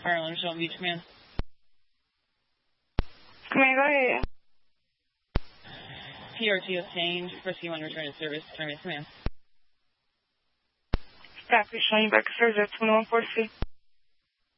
Harlem, Shelby Beach, command. Command, go ahead. PRT obtained. Rescue 1 return to service. Terminate command. Copy, showing you back to service at 2146.